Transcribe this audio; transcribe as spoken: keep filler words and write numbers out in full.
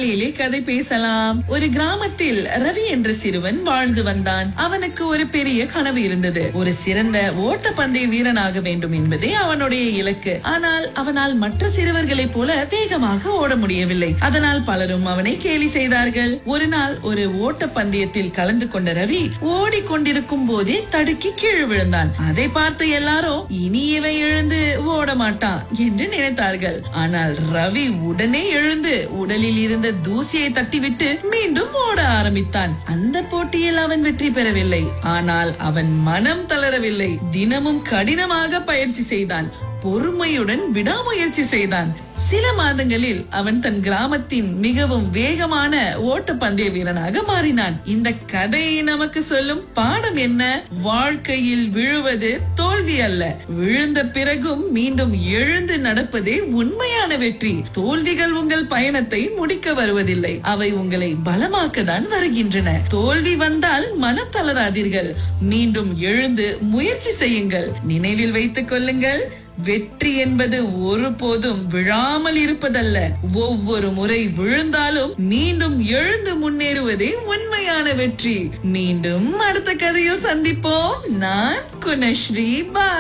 காலையிலே கதை பேசலாம். ஒரு கிராமத்தில் ரவி என்ற சிறுவன் வாழ்ந்து வந்தான். அவனுக்கு ஒரு பெரிய கனவு இருந்தது. ஒரு சிறந்த ஓட்டப்பந்தய வீரனாக வேண்டும் என்பதே அவனுடைய இலக்கு. ஆனால் அவனால் மற்ற சிறுவர்களைப் போல வேகமாக ஓட முடியவில்லை. அதனால் பலரும் அவனை கேலி செய்தார்கள். ஒரு நாள் ஒரு ஓட்டப்பந்தயத்தில் கலந்து கொண்ட ரவி ஓடிக்கொண்டிருக்கும் போதே தடுக்கி கீழே விழுந்தான். அதை பார்த்து எல்லாரும் இனி இவன் எழுந்து ஓட மாட்டான் என்று நினைத்தார்கள். ஆனால் ரவி உடனே எழுந்து உடலில் இருந்த தூசியை தட்டிவிட்டு மீண்டும் ஓட ஆரம்பித்தான். அந்த போட்டியில் அவன் வெற்றி பெறவில்லை. ஆனால் அவன் மனம் தளரவில்லை. தினமும் கடினமாக பயிற்சி செய்தான். பொறுமையுடன் விடாமுயற்சி செய்தான். சில மாதங்களில் அவன் தன் கிராமத்தின் மிகவும் வேகமான ஓட்டப்பந்தய வீரனாக மாறினான். இந்த கதையை நமக்கு சொல்லும் பாடம் என்ன? வாழ்க்கையில் விழுவது தோல்வி அல்ல, விழுந்த பிறகும் மீண்டும் எழுந்து நடப்பதே உண்மையான வெற்றி. தோல்விகள் உங்கள் பயணத்தை முடிக்க வருவதில்லை, அவை உங்களை பலமாக்க தான் வருகின்றன. தோல்வி வந்தால் மனம் தளராதீர்கள், மீண்டும் எழுந்து முயற்சி செய்யுங்கள். நினைவில் வைத்துக் கொள்ளுங்கள், வெற்றி என்பது ஒருபோதும் விழாமல் இருப்பதல்ல, ஒவ்வொரு முறை விழுந்தாலும் மீண்டும் எழுந்து முன்னேறுவதே உண்மையான வெற்றி. மீண்டும் அடுத்த கதையில் சந்திப்போம். நான் குணஸ்ரீ. பாய்.